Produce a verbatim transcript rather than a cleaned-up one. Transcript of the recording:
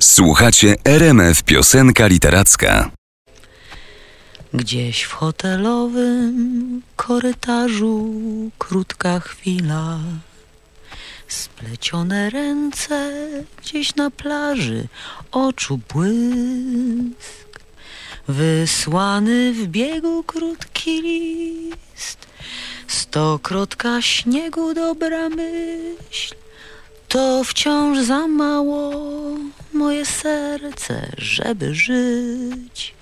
Słuchacie R M F Piosenka Literacka. Gdzieś w hotelowym korytarzu krótka chwila, splecione ręce gdzieś na plaży, oczu błysk, wysłany w biegu krótki list, stokrotka śniegu dobra myśl. To wciąż za mało, moje serce, żeby żyć.